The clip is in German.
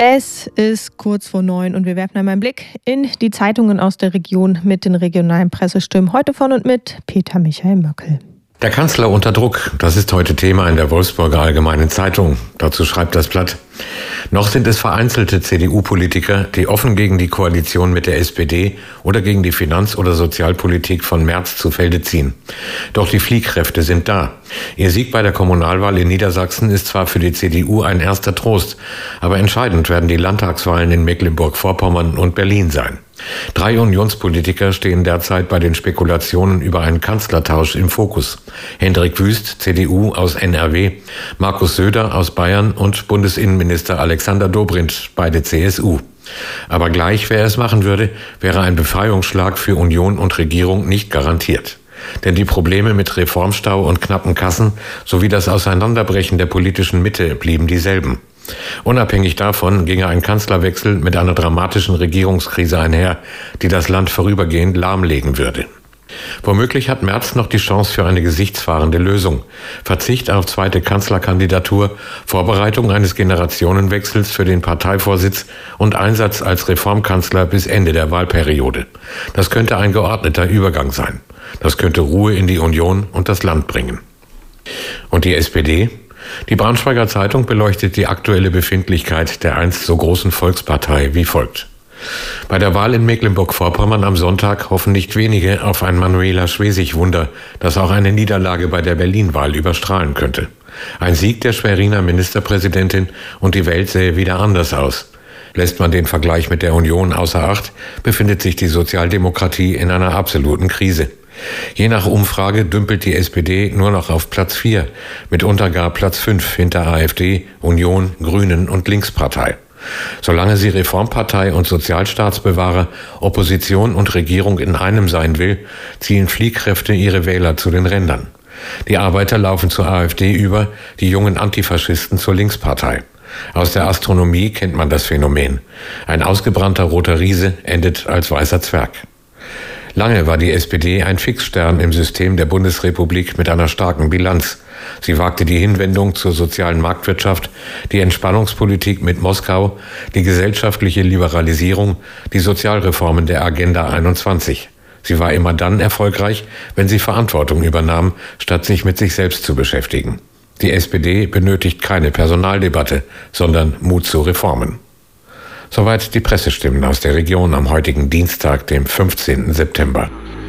Es ist kurz vor 9 und wir werfen einmal einen Blick in die Zeitungen aus der Region mit den regionalen Pressestimmen. Heute von und mit Peter Michael Möckel. Der Kanzler unter Druck, das ist heute Thema in der Wolfsburger Allgemeinen Zeitung. Dazu schreibt das Blatt: Noch sind es vereinzelte CDU-Politiker, die offen gegen die Koalition mit der SPD oder gegen die Finanz- oder Sozialpolitik von Merz zu Felde ziehen. Doch die Fliehkräfte sind da. Ihr Sieg bei der Kommunalwahl in Niedersachsen ist zwar für die CDU ein erster Trost, aber entscheidend werden die Landtagswahlen in Mecklenburg-Vorpommern und Berlin sein. 3 Unionspolitiker stehen derzeit bei den Spekulationen über einen Kanzlertausch im Fokus. Hendrik Wüst, CDU aus NRW, Markus Söder aus Bayern und Bundesinnenminister Alexander Dobrindt, beide CSU. Aber gleich, wer es machen würde, wäre ein Befreiungsschlag für Union und Regierung nicht garantiert. Denn die Probleme mit Reformstau und knappen Kassen sowie das Auseinanderbrechen der politischen Mitte blieben dieselben. Unabhängig davon ginge ein Kanzlerwechsel mit einer dramatischen Regierungskrise einher, die das Land vorübergehend lahmlegen würde. Womöglich hat Merz noch die Chance für eine gesichtsfahrende Lösung. Verzicht auf zweite Kanzlerkandidatur, Vorbereitung eines Generationenwechsels für den Parteivorsitz und Einsatz als Reformkanzler bis Ende der Wahlperiode. Das könnte ein geordneter Übergang sein. Das könnte Ruhe in die Union und das Land bringen. Und die SPD? Die Braunschweiger Zeitung beleuchtet die aktuelle Befindlichkeit der einst so großen Volkspartei wie folgt: Bei der Wahl in Mecklenburg-Vorpommern am Sonntag hoffen nicht wenige auf ein Manuela Schwesig-Wunder, das auch eine Niederlage bei der Berlin-Wahl überstrahlen könnte. Ein Sieg der Schweriner Ministerpräsidentin und die Welt sähe wieder anders aus. Lässt man den Vergleich mit der Union außer Acht, befindet sich die Sozialdemokratie in einer absoluten Krise. Je nach Umfrage dümpelt die SPD nur noch auf Platz 4, mitunter gar Platz 5 hinter AfD, Union, Grünen und Linkspartei. Solange sie Reformpartei und Sozialstaatsbewahrer, Opposition und Regierung in einem sein will, ziehen Fliehkräfte ihre Wähler zu den Rändern. Die Arbeiter laufen zur AfD über, die jungen Antifaschisten zur Linkspartei. Aus der Astronomie kennt man das Phänomen. Ein ausgebrannter roter Riese endet als weißer Zwerg. Lange war die SPD ein Fixstern im System der Bundesrepublik mit einer starken Bilanz. Sie wagte die Hinwendung zur sozialen Marktwirtschaft, die Entspannungspolitik mit Moskau, die gesellschaftliche Liberalisierung, die Sozialreformen der Agenda 21. Sie war immer dann erfolgreich, wenn sie Verantwortung übernahm, statt sich mit sich selbst zu beschäftigen. Die SPD benötigt keine Personaldebatte, sondern Mut zu Reformen. Soweit die Pressestimmen aus der Region am heutigen Dienstag, dem 15. September.